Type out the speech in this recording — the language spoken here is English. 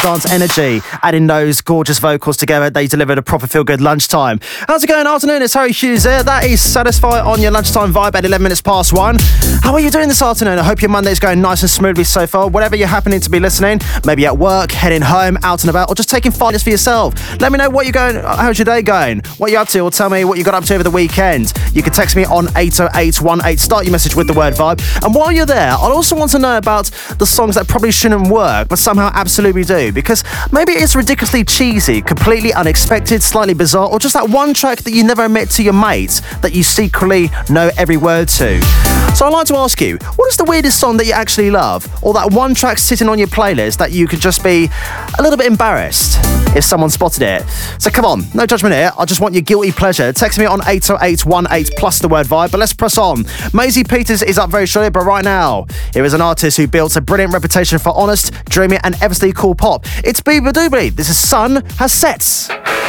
dance energy. Adding those gorgeous vocals together, they delivered a proper feel-good lunchtime. How's it going? Afternoon, it's Harry Hughes here. That is Satisfy on your lunchtime vibe at 11 minutes past 1. How are you doing this afternoon? I hope your Monday's going nice and smoothly so far. Whatever you're happening to be listening, maybe at work, heading home, out and about, or just taking 5 minutes for yourself. Let me know what you're going, how's your day going? What you're up to, or tell me what you got up to over the weekend. You can text me on 80818. Start your message with the word vibe. And while you're there, I'd also want to know about the songs that probably shouldn't work, but somehow absolutely do, because maybe it's ridiculously cheesy, completely unexpected, slightly bizarre, or just that one track that you never admit to your mates that you secretly know every word to. So I'd like to ask you, what is the weirdest song that you actually love, or that one track sitting on your playlist that you could just be a little bit embarrassed if someone spotted it? So come on, no judgment here, I just want your guilty pleasure. Text me on 80818 plus the word vibe, but let's press on. Maisie Peters is up very shortly, but right now, here is an artist who built a brilliant reputation for honest, dreamy and ever cool pop. It's Beaver Doobly. This is Sun Has Sets.